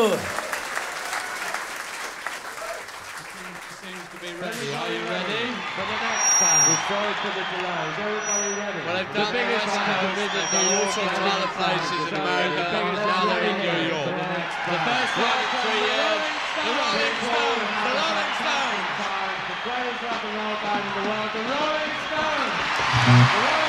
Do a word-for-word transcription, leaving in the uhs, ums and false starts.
good. Seems to be ready. Are you ready? For the next band. We're sorry for the delay. Is everybody ready? Well, they've done the the biggest West band Coast, visit they've to done all sorts of York other places in Sorry, America, the biggest now they're in band New for York. the next The band. first time in three years, the Rolling Stones, the Rolling Stones. The greatest rock and roll band in the world, the Rolling Stones. The Rolling